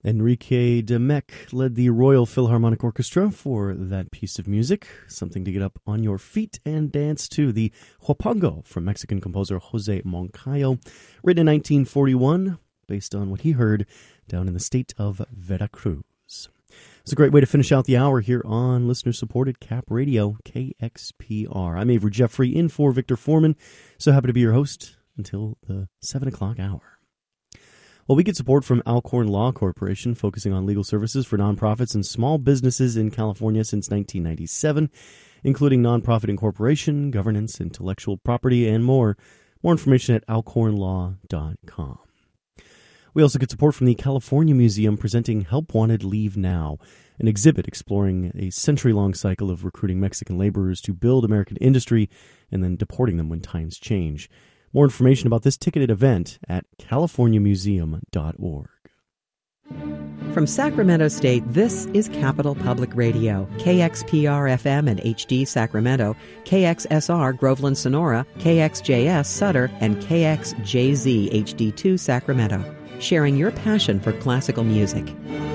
Enrique de Mec led the Royal Philharmonic Orchestra for that piece of music, something to get up on your feet and dance to. The Huapango from Mexican composer Jose Moncayo, written in 1941, based on what he heard down in the state of Veracruz. It's a great way to finish out the hour here on listener-supported Cap Radio, KXPR. I'm Avery Jeffrey, in for Victor Foreman. So happy to be your host until the 7 o'clock hour. Well, we get support from Alcorn Law Corporation, focusing on legal services for nonprofits and small businesses in California since 1997, including nonprofit incorporation, governance, intellectual property, and more. More information at alcornlaw.com. We also get support from the California Museum, presenting Help Wanted Leave Now, an exhibit exploring a century-long cycle of recruiting Mexican laborers to build American industry and then deporting them when times change. More information about this ticketed event at californiamuseum.org. From Sacramento State, this is Capital Public Radio, KXPR-FM and HD Sacramento, KXSR Groveland Sonora, KXJS Sutter, and KXJZ HD2 Sacramento, sharing your passion for classical music.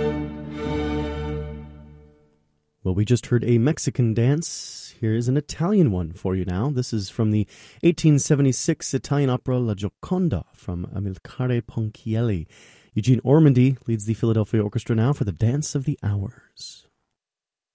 Well, we just heard a Mexican dance. Here's an Italian one for you now. This is from the 1876 Italian opera La Gioconda from Amilcare Ponchielli. Eugene Ormandy leads the Philadelphia Orchestra now for the Dance of the Hours.